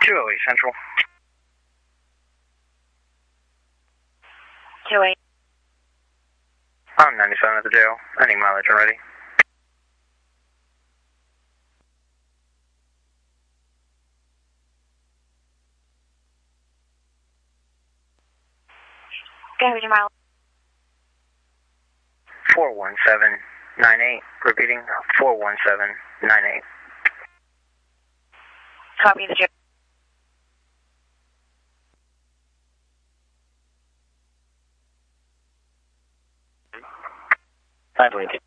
208 Central. 208. I'm 97 at the jail. Any mileage already. Go ahead with your mile. 41798. Repeating, 41798. Copy the jail. Hi, Lincoln.